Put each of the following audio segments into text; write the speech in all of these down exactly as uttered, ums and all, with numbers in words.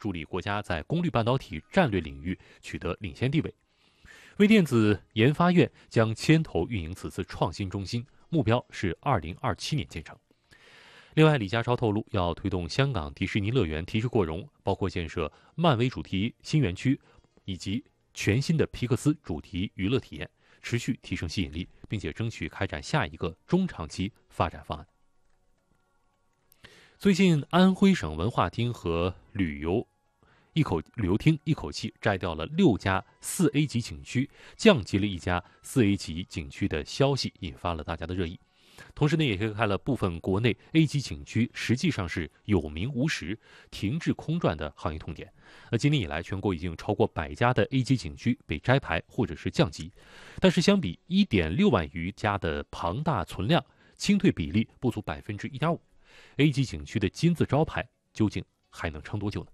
助力国家在功率半导体战略领域取得领先地位。微电子研发院将牵头运营此次创新中心，目标是二零二七年建成。另外，李家超透露，要推动香港迪士尼乐园提质过容，包括建设漫威主题新园区以及全新的皮克斯主题娱乐体验，持续提升吸引力，并且争取开展下一个中长期发展方案。最近，安徽省文化厅和旅游一口旅游厅一口气摘掉了六家四 A 级景区，降级了一家四 A 级景区的消息，引发了大家的热议。同时呢，也推开了部分国内 A 级景区实际上是有名无实、停滞空转的行业痛点。那今年以来，全国已经超过百家的 A 级景区被摘牌或者是降级，但是相比一点六万余家的庞大存量，清退比例不足百分之一点五。A 级景区的金字招牌究竟还能撑多久呢？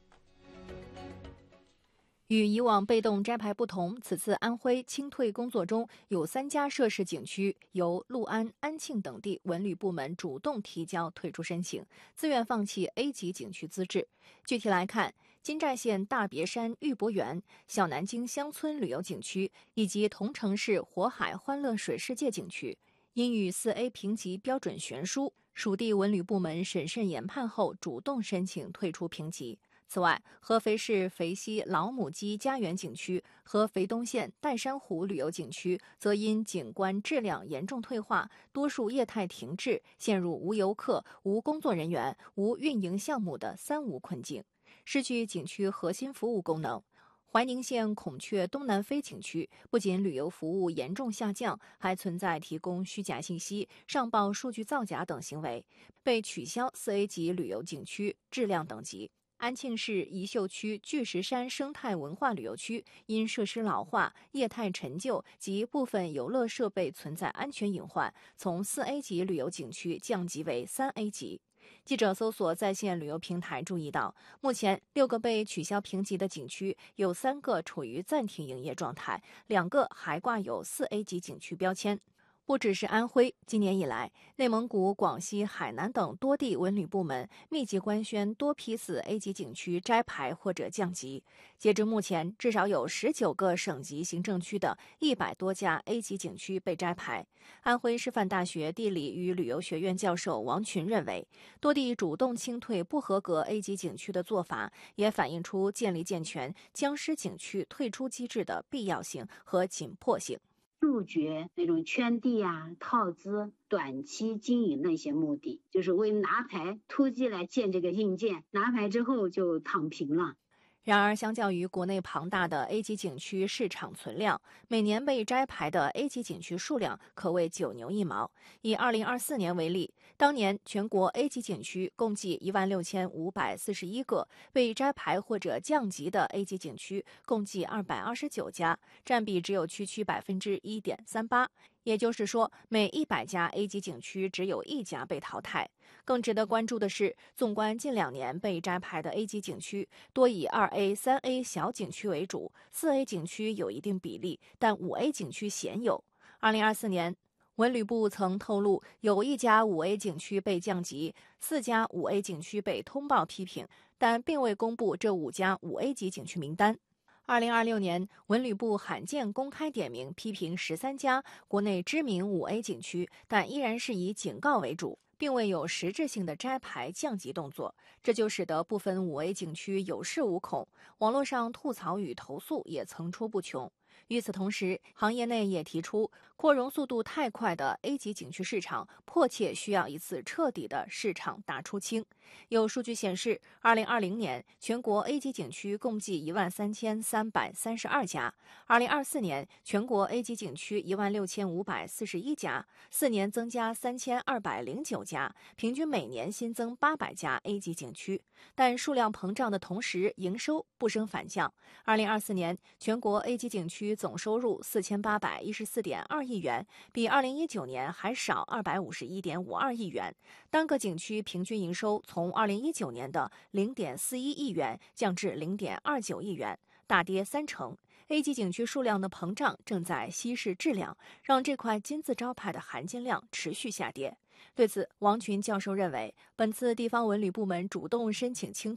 与以往被动摘牌不同，此次安徽清退工作中有三家涉事景区由六安、安庆等地文旅部门主动提交退出申请，自愿放弃 A 级景区资质。具体来看，金寨县大别山玉博园、小南京乡村旅游景区以及同城市火海欢乐水世界景区，因与 四 A 评级标准悬殊，属地文旅部门审慎研判后主动申请退出评级。此外，合肥市肥西老母鸡家园景区和肥东县岱山湖旅游景区则因景观质量严重退化，多数业态停滞，陷入无游客、无工作人员、无运营项目的三无困境，失去景区核心服务功能。怀宁县孔雀东南飞景区不仅旅游服务严重下降，还存在提供虚假信息、上报数据造假等行为，被取消 四 A 级旅游景区质量等级。安庆市宜秀区巨石山生态文化旅游区因设施老化、业态陈旧及部分游乐设备存在安全隐患，从 四 A 级旅游景区降级为 三 A 级。记者搜索在线旅游平台注意到，目前六个被取消评级的景区有三个处于暂停营业状态，两个还挂有 四 A 级景区标签。不只是安徽，今年以来，内蒙古、广西、海南等多地文旅部门密集官宣多批四 A 级景区摘牌或者降级。截至目前，至少有十九个省级行政区的一百多家 A 级景区被摘牌。安徽师范大学地理与旅游学院教授王群认为，多地主动清退不合格 A 级景区的做法，也反映出建立健全僵尸景区退出机制的必要性和紧迫性。 杜绝那种圈地啊、套资、短期经营的一些目的，就是为拿牌突击来建这个硬件，拿牌之后就躺平了。 然而，相较于国内庞大的 A 级景区市场存量，每年被摘牌的 A 级景区数量可谓九牛一毛。以二零二四年为例，当年全国 A 级景区共计一万六千五百四十一个，被摘牌或者降级的 A 级景区共计二百二十九家，占比只有区区百分之一点三八。也就是说，每一百家 A 级景区只有一家被淘汰。更值得关注的是，纵观近两年被摘牌的 A 级景区，多以 二 A、三 A 小景区为主， 四 A 景区有一定比例，但五 A 景区鲜有。二零二四年，文旅部曾透露，有一家五 A 景区被降级，四家五 A 景区被通报批评，但并未公布这五家五 A 级景区名单。二零二六年，文旅部罕见公开点名批评十三家国内知名五 A 景区，但依然是以警告为主，并未有实质性的摘牌降级动作，这就使得部分五 A 景区有恃无恐，网络上吐槽与投诉也层出不穷。与此同时，行业内也提出，扩容速度太快的 A 级景区市场迫切需要一次彻底的市场大出清。有数据显示，二零二零年全国 A 级景区共计一万三千三百三十二家，二零二四年全国 A 级景区一万六千五百四十一家，四年增加三千二百零九家，平均每年新增八百家 A 级景区。但数量膨胀的同时，营收不升反降。二零二四年全国 A 级景区总收入四千八百一十四点二亿元，比二零一九年还少二百五十一点五二亿元。单个景区平均营收从二零一九年的零点四一亿元降至零点二九亿元，大跌三成。A 级景区数量的膨胀正在稀释质量，让这块金字招牌的含金量持续下跌。对此，王群教授认为，本次地方文旅部门主动申请清退，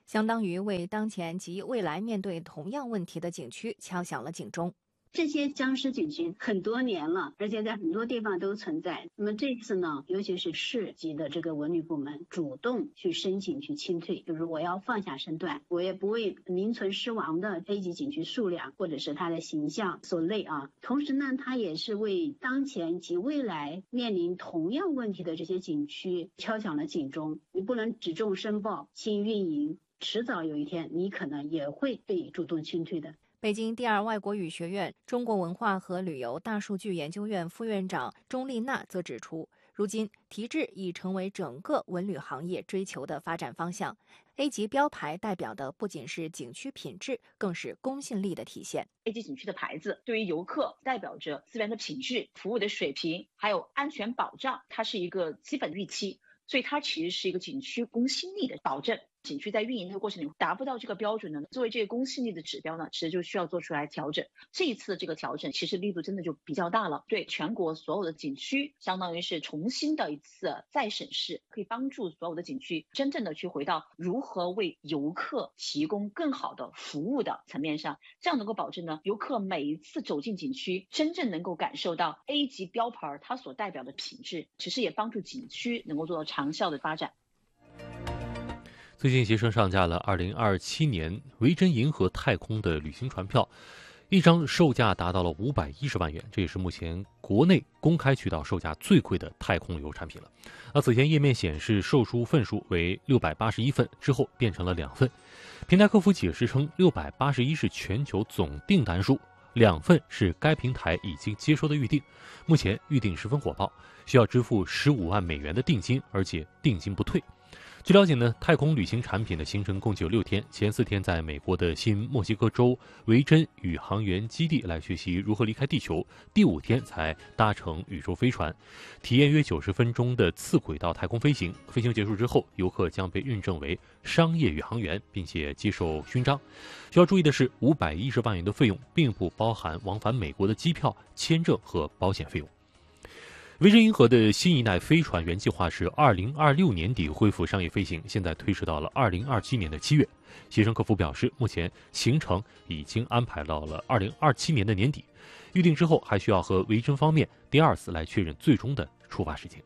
相当于为当前及未来面对同样问题的景区敲响了警钟。 这些僵尸景区很多年了，而且在很多地方都存在。那么这次呢，尤其是市级的这个文旅部门主动去申请去清退，就是我要放下身段，我也不为名存实亡的 A 级景区数量或者是它的形象所累啊。同时呢，它也是为当前及未来面临同样问题的这些景区敲响了警钟。你不能只重申报轻运营，迟早有一天你可能也会被主动清退的。 北京第二外国语学院中国文化和旅游大数据研究院副院长钟丽娜则指出，如今题志已成为整个文旅行业追求的发展方向。A 级标牌代表的不仅是景区品质，更是公信力的体现。 A 级景区的牌子对于游客代表着资源的品质、服务的水平，还有安全保障，它是一个基本预期，所以它其实是一个景区公信力的保证。景区在运营的过程里达不到这个标准呢，作为这个公信力的指标呢，其实就需要做出来调整。这一次这个调整其实力度真的就比较大了，对全国所有的景区相当于是重新的一次再审视，可以帮助所有的景区真正的去回到如何为游客提供更好的服务的层面上，这样能够保证呢，游客每一次走进景区真正能够感受到 A 级标牌它所代表的品质，其实也帮助景区能够做到长效的发展。 最近携程上架了二零二七年维珍银河太空的旅行船票，一张售价达到了五百一十万元，这也是目前国内公开渠道售价最贵的太空游产品了。而此前页面显示售出份数为六百八十一份，之后变成了两份。平台客服解释称，六百八十一是全球总订单数，两份是该平台已经接收的预订，目前预订十分火爆，需要支付十五万美元的定金，而且定金不退。据了解呢，太空旅行产品的行程共计有六天，前四天在美国的新墨西哥州维珍宇航员基地来学习如何离开地球，第五天才搭乘宇宙飞船，体验约九十分钟的次轨道太空飞行。飞行结束之后，游客将被认证为商业宇航员，并且接受勋章。需要注意的是，五百一十万元的费用并不包含往返美国的机票、签证和保险费用。维珍银河的新一代飞船原计划是二零二六年底恢复商业飞行，现在推迟到了二零二七年的七月。携程客服表示，目前行程已经安排到了二零二七年的年底，预定之后还需要和维珍方面第二次来确认最终的出发时间。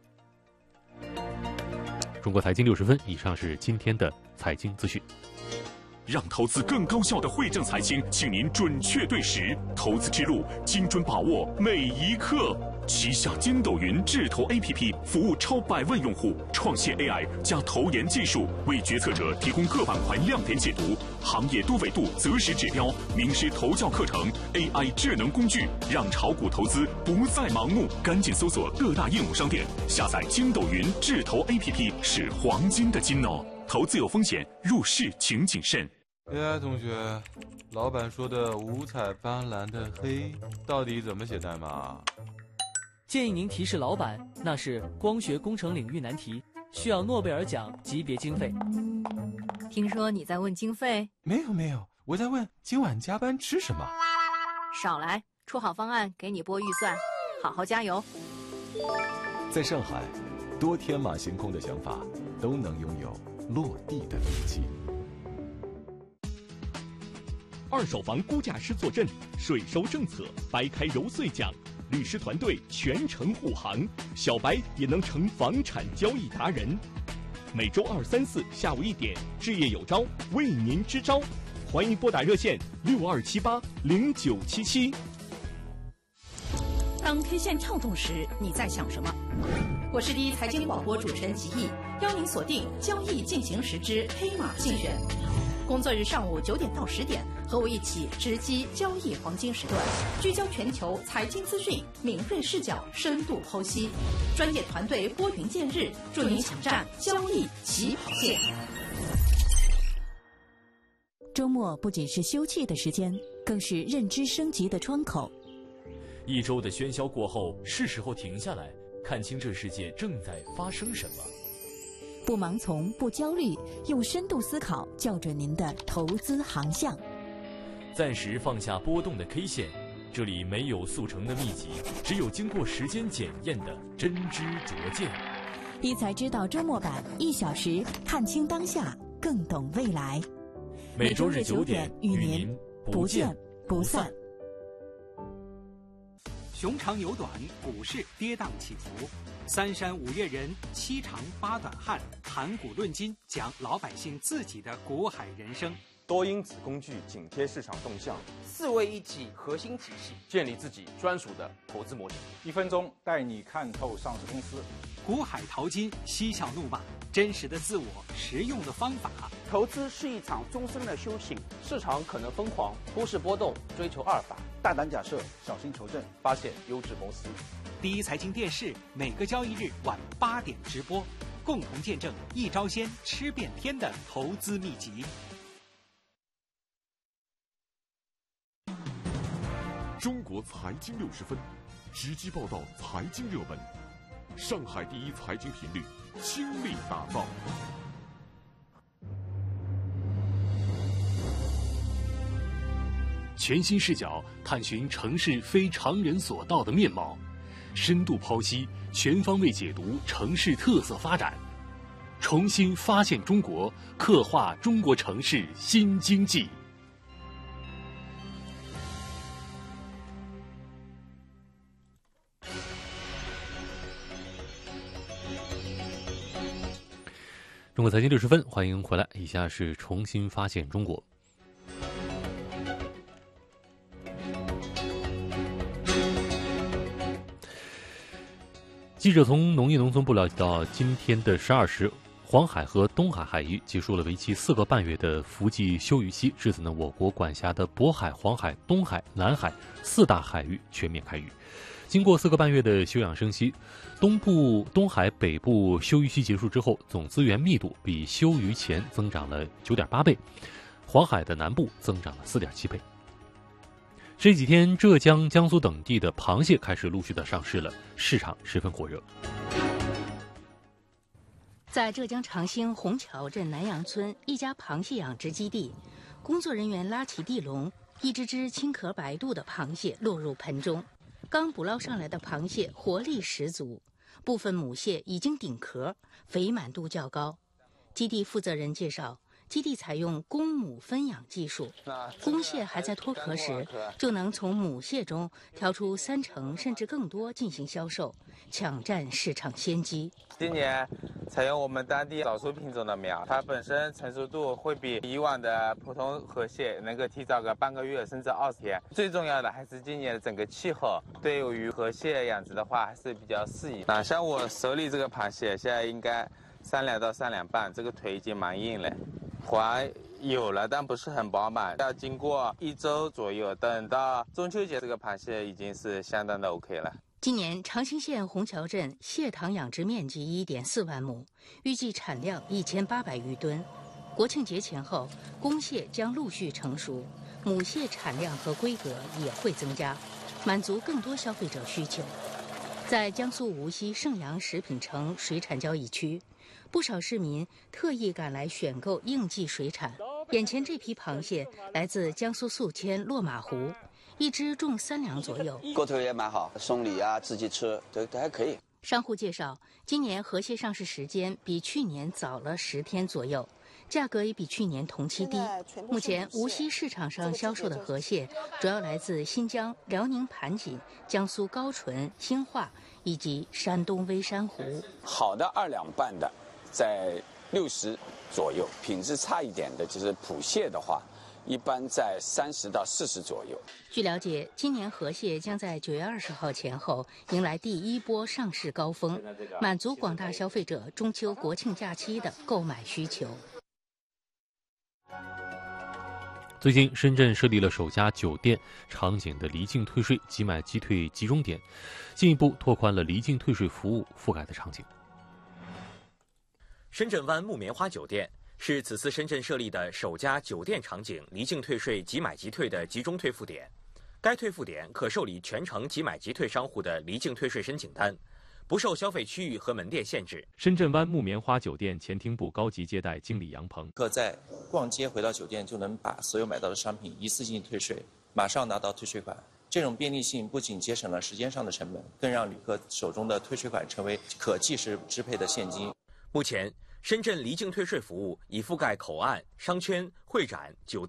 中国财经六十分，以上是今天的财经资讯。 让投资更高效的汇正财经，请您准确对时，投资之路精准把握每一刻。旗下筋斗云智投 A P P 服务超百万用户，创新 A I 加投研技术，为决策者提供各板块亮点解读、行业多维度择时指标、名师投教课程、A I 智能工具，让炒股投资不再盲目。赶紧搜索各大应用商店，下载筋斗云智投 A P P， 是黄金的金哦。投资有风险，入市请谨慎。 哎，同学，老板说的五彩斑斓的黑到底怎么写代码？ 建议您提示老板，那是光学工程领域难题，需要诺贝尔奖级别经费。 听说你在问经费？ 没有没有，我在问今晚加班吃什么。 少来，出好方案给你拨预算，好好加油。 在上海，多天马行空的想法都能拥有落地的力气。 二手房估价师坐镇，税收政策掰开揉碎讲，律师团队全程护航，小白也能成房产交易达人。每周二、三、四下午一点，置业有招为您支招，欢迎拨打热线六二七八零九七七。 当 K 线跳动时，你在想什么？我是第一财经广播主持人吉毅，邀您锁定交易进行时之黑马竞选。工作日上午九点到十点，和我一起直击交易黄金时段，聚焦全球财经资讯，敏锐视角，深度剖析，专业团队拨云见日，助您抢占交易起跑线。 周末不仅是休憩的时间，更是认知升级的窗口。 一周的喧嚣过后，是时候停下来，看清这世界正在发生什么。 不盲从，不焦虑，用深度思考校准您的投资航向。 暂时放下波动的 K 线，这里没有速成的秘籍，只有经过时间检验的真知灼见。 一财知道周末版，一小时看清当下，更懂未来。 每周日九点与您不见不散。 熊长牛短，股市跌宕起伏。三山五岳人，七长八短汉，谈股论金，讲老百姓自己的股海人生。 多因子工具紧贴市场动向， 四位一体核心体系， 建立自己专属的投资模型。 一分钟带你看透上市公司。 股海淘金，嬉笑怒骂，真实的自我，实用的方法。 投资是一场终身的修行， 市场可能疯狂，忽视波动，追求阿尔法。 大胆假设，小心求证， 发现优质公司。 第一财经电视每个交易日晚八点直播，共同见证一招鲜吃遍天的投资秘籍。 中国财经六十分，直击报道财经热门，上海第一财经频率倾力打造。 全新视角探寻城市非常人所到的面貌，深度剖析，全方位解读城市特色发展，重新发现中国，刻画中国城市新经济。中国财经六十分，欢迎回来。以下是重新发现中国。记者从农业农村部了解到，今天的十二时，黄海和东海海域结束了为期四个半月的伏季休渔期。至此呢，我国管辖的渤海、黄海、东海、南海四大海域全面开渔。经过四个半月的休养生息，东部、东海北部休渔期结束之后，总资源密度比休渔前增长了 九点八倍，黄海的南部增长了 四点七倍。这几天，浙江、江苏等地的螃蟹开始陆续的上市了，市场十分火热。 在浙江长兴虹桥镇南阳村一家螃蟹养殖基地，工作人员拉起地笼，一只只青壳白肚的螃蟹落入盆中。刚捕捞上来的螃蟹活力十足，部分母蟹已经顶壳，肥满度较高。基地负责人介绍，基地采用公母分养技术，公蟹还在脱壳时，就能从母蟹中挑出三成甚至更多进行销售，抢占市场先机。 今年采用我们当地早熟品种的苗，它本身成熟度会比以往的普通河蟹能够提早个半个月甚至二十天。最重要的还是今年的整个气候，对于河蟹养殖的话还是比较适宜。啊，像我手里这个螃蟹，现在应该三两到三两半，这个腿已经蛮硬了。环有了，但不是很饱满，要经过一周左右，等到中秋节，这个螃蟹已经是相当的 OK 了。 今年长兴县虹桥镇蟹塘养殖面积 一点四万亩，预计产量一千八百余吨。国庆节前后，公蟹将陆续成熟，母蟹产量和规格也会增加，满足更多消费者需求。在江苏无锡盛阳食品城水产交易区，不少市民特意赶来选购应季水产。眼前这批螃蟹来自江苏宿迁落马湖，一只重三两左右， 个头也蛮好，送礼啊，自己吃都都还可以。 商户介绍，今年河蟹上市时间比去年早了十天左右，价格也比去年同期低。目前无锡市场上销售的河蟹主要来自新疆、辽宁盘锦、江苏高淳、兴化以及山东微山湖。 好的二两半的在六十左右，品质差一点的就是普蟹的话，一般在三十到四十左右。 据了解，今年河蟹将在九月二十号前后迎来第一波上市高峰，满足广大消费者中秋国庆假期的购买需求。 最近，深圳设立了首家酒店场景的离境退税即买即退集中点，进一步拓宽了离境退税服务覆盖的场景。 深圳湾木棉花酒店是此次深圳设立的首家酒店场景离境退税即买即退的集中退付点。该退付点可受理全程即买即退商户的离境退税申请单，不受消费区域和门店限制。深圳湾木棉花酒店前厅部高级接待经理杨鹏： 可在逛街回到酒店就能把所有买到的商品一次性退税，马上拿到退税款。这种便利性不仅节省了时间上的成本，更让旅客手中的退税款成为可即时支配的现金。 目前， 深圳离境退税服务已覆盖口岸、商圈、会展、酒店。